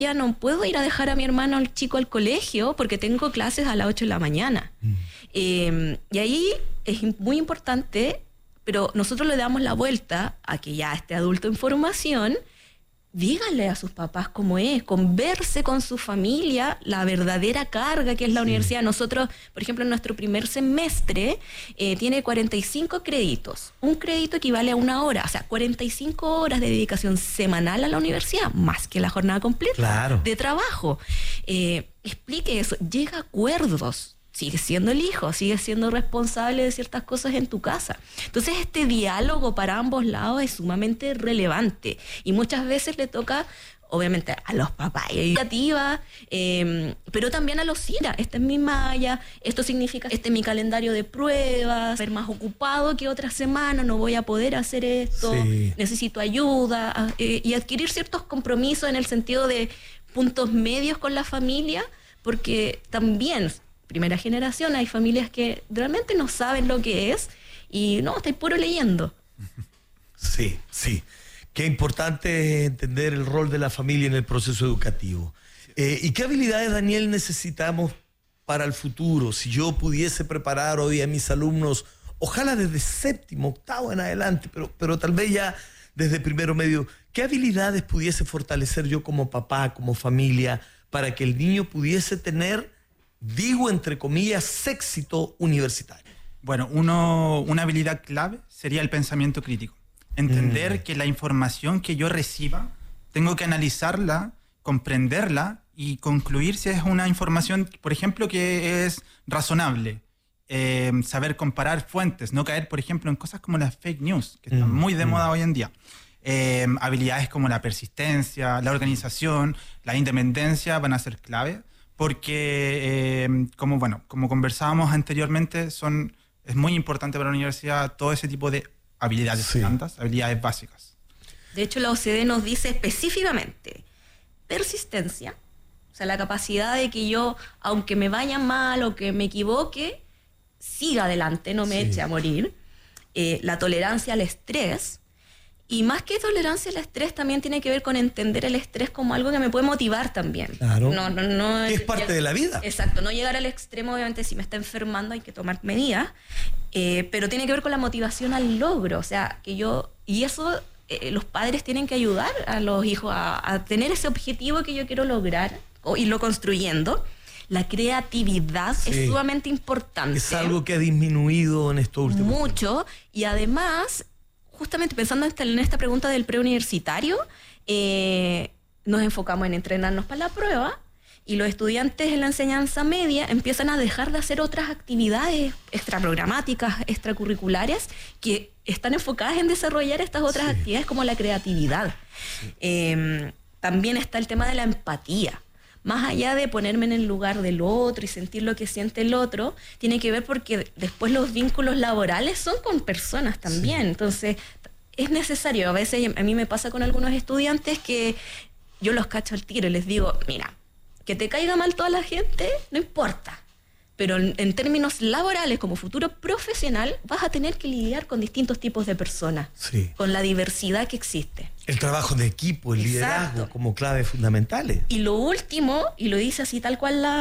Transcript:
ya no puedo ir a dejar a mi hermano al chico al colegio porque tengo clases a las 8 de la mañana. Y ahí es muy importante, pero nosotros le damos la vuelta a que ya este adulto en formación, díganle a sus papás cómo es, converse con su familia la verdadera carga que es la universidad. Nosotros, por ejemplo, en nuestro primer semestre tiene 45 créditos. Un crédito equivale a 1 hora, o sea, 45 horas de dedicación semanal a la universidad, más que la jornada completa de trabajo. Explique eso, llega a acuerdos. Sigue siendo el hijo, sigue siendo responsable de ciertas cosas en tu casa. Entonces este diálogo para ambos lados es sumamente relevante y muchas veces le toca, obviamente, a los papás pero también a los IRA. Esta es mi malla, esto significa, este es mi calendario de pruebas, ser más ocupado que otra semana, no voy a poder hacer esto, necesito ayuda, y adquirir ciertos compromisos en el sentido de puntos medios con la familia, porque también primera generación, hay familias que realmente no saben lo que es y no, estoy puro leyendo. Sí. Qué importante es entender el rol de la familia en el proceso educativo. ¿Y qué habilidades, Daniel, necesitamos para el futuro? Si yo pudiese preparar hoy a mis alumnos, ojalá desde séptimo, octavo en adelante, pero tal vez ya desde primero medio, ¿qué habilidades pudiese fortalecer yo como papá, como familia, para que el niño pudiese tener, digo entre comillas, éxito universitario? Bueno, una habilidad clave sería el pensamiento crítico. Entender que la información que yo reciba, tengo que analizarla, comprenderla y concluir si es una información, por ejemplo, que es razonable. Saber comparar fuentes, no caer, por ejemplo, en cosas como las fake news, que están muy de moda hoy en día. Habilidades como la persistencia, la organización, la independencia van a ser clave. Porque, como conversábamos anteriormente, es muy importante para la universidad todo ese tipo de habilidades blandas, habilidades básicas. De hecho, la OCDE nos dice específicamente persistencia, o sea, la capacidad de que yo, aunque me vaya mal o que me equivoque, siga adelante, no me eche a morir. La tolerancia al estrés. Y más que tolerancia al estrés, también tiene que ver con entender el estrés como algo que me puede motivar también. Claro. No es parte de la vida. Exacto. No llegar al extremo, obviamente, si me está enfermando hay que tomar medidas. Pero tiene que ver con la motivación al logro. O sea, que yo... Y eso los padres tienen que ayudar a los hijos a tener ese objetivo que yo quiero lograr, o irlo construyendo. La creatividad es sumamente importante. Es algo que ha disminuido en estos últimos tiempos. Mucho. Y además... Justamente pensando en esta pregunta del preuniversitario, nos enfocamos en entrenarnos para la prueba y los estudiantes en la enseñanza media empiezan a dejar de hacer otras actividades extraprogramáticas, extracurriculares, que están enfocadas en desarrollar estas otras actividades como la creatividad. También está el tema de la empatía. Más allá de ponerme en el lugar del otro y sentir lo que siente el otro, tiene que ver porque después los vínculos laborales son con personas también. Entonces, es necesario. A veces a mí me pasa con algunos estudiantes que yo los cacho al tiro y les digo, mira, que te caiga mal toda la gente, no importa. Pero en términos laborales, como futuro profesional, vas a tener que lidiar con distintos tipos de personas, con la diversidad que existe. El trabajo de equipo, el liderazgo como claves fundamentales. Y lo último, y lo dice así tal cual